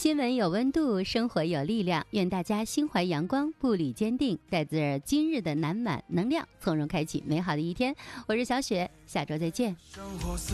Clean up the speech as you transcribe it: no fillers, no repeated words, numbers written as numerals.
新闻有温度，生活有力量，愿大家心怀阳光，步履坚定，带着今日的满满能量，从容开启美好的一天。我是小雪，下周再见。